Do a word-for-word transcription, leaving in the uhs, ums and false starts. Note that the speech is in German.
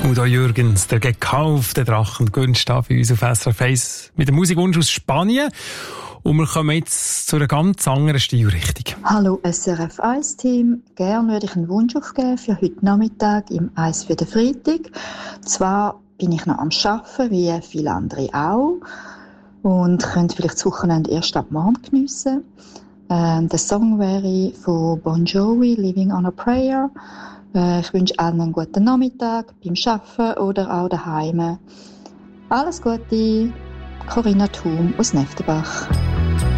Udo Jürgens, der gekaufte Drachen, gewünscht da bei uns auf S R F eins mit dem Musikwunsch aus Spanien. Und wir kommen jetzt zu einer ganz anderen Stilrichtung. Hallo S R F eins Team, gerne würde ich einen Wunsch aufgeben für heute Nachmittag im Eis für den Freitag. Zwar bin ich noch am Arbeiten, wie viele andere auch, und könnte vielleicht das Wochenende erst ab morgen geniessen. Ähm, der Song wäre von Bon Jovi, Living on a Prayer. Äh, ich wünsche allen einen guten Nachmittag beim Arbeiten oder auch daheim. Alles Gute, Corinna Thum aus Neftenbach.